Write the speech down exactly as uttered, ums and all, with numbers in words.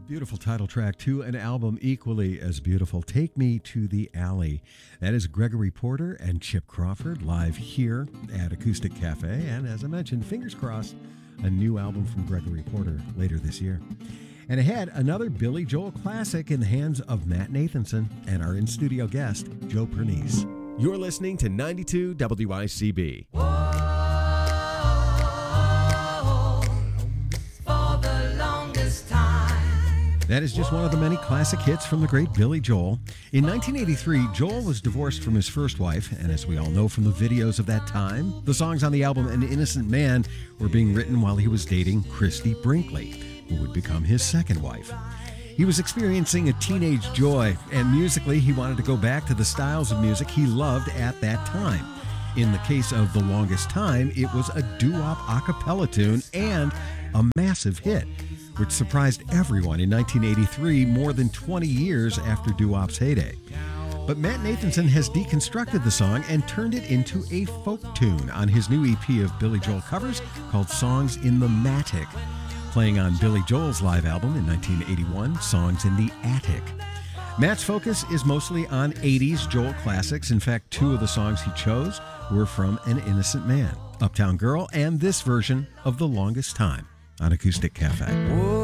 Beautiful title track to an album equally as beautiful, Take Me to the Alley. That is Gregory Porter and Chip Crawford live here at Acoustic Cafe. And as I mentioned, fingers crossed, a new album from Gregory Porter later this year. And ahead, another Billy Joel classic in the hands of Matt Nathanson and our in-studio guest, Joe Pernice. You're listening to ninety-two W I C B. That is just one of the many classic hits from the great Billy Joel. In nineteen eighty-three, Joel was divorced from his first wife, and as we all know from the videos of that time, the songs on the album An Innocent Man were being written while he was dating Christy Brinkley, who would become his second wife. He was experiencing a teenage joy, and musically he wanted to go back to the styles of music he loved at that time. In the case of The Longest Time, it was a doo-wop a cappella tune and a massive hit, which surprised everyone in nineteen eighty-three, more than twenty years after doo-wop's heyday. But Matt Nathanson has deconstructed the song and turned it into a folk tune on his new E P of Billy Joel covers called Songs in the Matic, playing on Billy Joel's live album in nineteen eighty-one, Songs in the Attic. Matt's focus is mostly on eighties Joel classics. In fact, two of the songs he chose were from An Innocent Man, Uptown Girl, and this version of The Longest Time on Acoustic Cafe. Whoa.